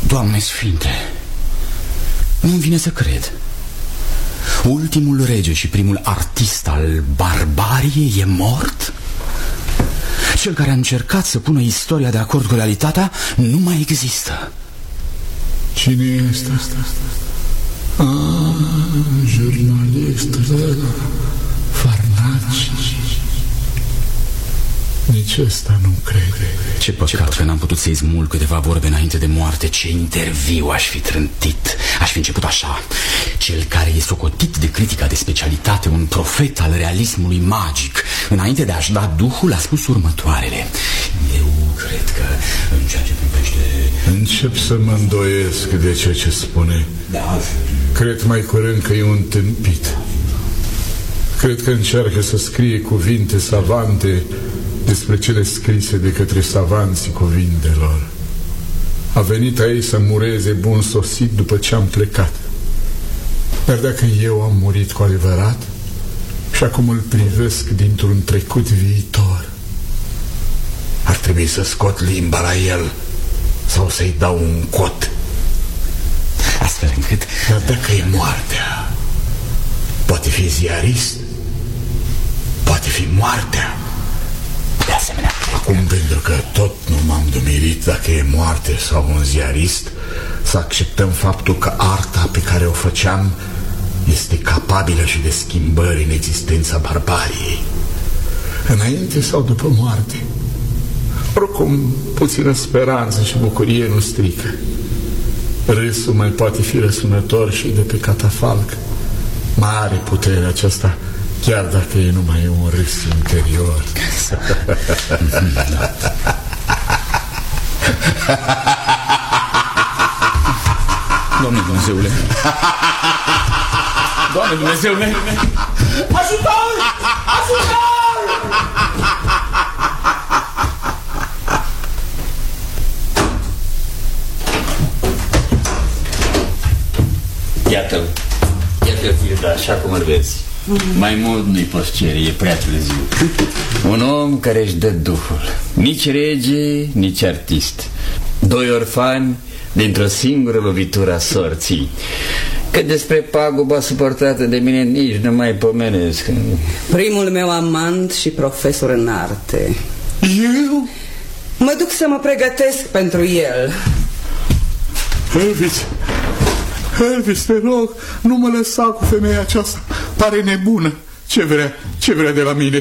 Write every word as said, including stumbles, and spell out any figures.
Doamne Sfinte, nu-mi vine să cred. Ultimul rege și primul artist al barbariei e mort? Cel care a încercat să pună istoria de acord cu realitatea nu mai există. Cine este asta? Ah, jurnalistul Farnaci. Nici ăsta nu crede. Ce păcat că n-am putut să-i smulg câteva vorbe înainte de moarte. Ce interviu aș fi trântit. Aș fi început așa: cel care e socotit de critica de specialitate, un profet al realismului magic, înainte de a-și da duhul, a spus următoarele: eu cred că în ceea ce privește... Încep să mă îndoiesc de ceea ce spune. Da. Cred mai curând că e un tâmpit. Cred că încearcă să scrie cuvinte savante despre cele scrise de către savanții cuvintelor. A venit aici să mureze bun sosit după ce am plecat. Dar dacă eu am murit cu adevărat și acum îl privesc dintr-un trecut viitor, ar trebui să scot limba la el sau să-i dau un cot. Astfel încât... Dar dacă e moartea, poate fi ziarist, poate fi moartea. De asemenea, acum, pentru că tot nu m-am dumirit dacă e moarte sau un ziarist, să acceptăm faptul că arta pe care o făceam este capabilă și de schimbări în existența barbariei, înainte sau după moarte. Oricum, puțină speranță și bucurie nu strică. Râsul mai poate fi răsunător și de pe catafalc. Mare putere aceasta, chiar dacă e numai un râs interior. Doamne Dumnezeule! Doamne Dumnezeule! Ajutor! Ajutor! Iată-l, iată-l, Filda, așa cum îl vezi. Mai mult nu-i poți cere, e prea târziu. Un om care își dă duhul. Nici rege, nici artist. Doi orfani dintr-o singură lovitură a sorții. Că despre paguba suportată de mine nici nu mai pomenesc. Primul meu amant și profesor în arte. Eu? Mă duc să mă pregătesc pentru el. Elvis, Elvis, te rog, nu mă lăsa cu femeia aceasta. Pare nebună. Ce vrea, ce vrea de la mine?